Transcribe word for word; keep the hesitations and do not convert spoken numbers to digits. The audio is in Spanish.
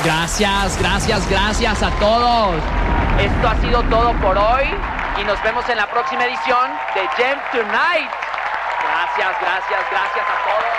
Gracias, gracias, gracias a todos. Esto ha sido todo por hoy y nos vemos en la próxima edición de Gem Tonight. Gracias, gracias, gracias a todos.